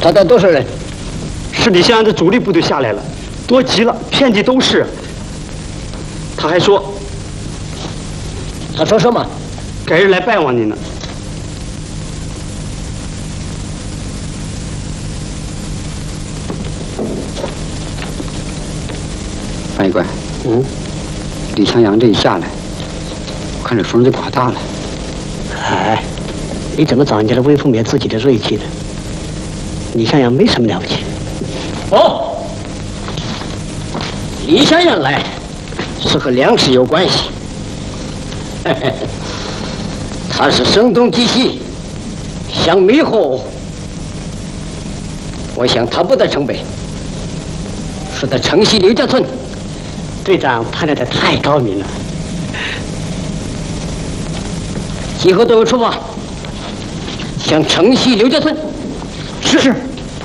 他带多少人？ 是李香阳的主力部队下来了，多极了，遍地都是。他还说， 他说什么？ 改日来拜望你呢。 范医官，李强阳这一下来，我看这风就刮大了。 哎，你怎么找人家来威风灭自己的锐气的？李向阳没什么了不起。哦，李向阳来是和粮食有关系。他是声东击西，想迷惑我。我想他不在城北，是在城西刘家村。队长判断的太高明了。集合队伍出发，向城西刘家村。是。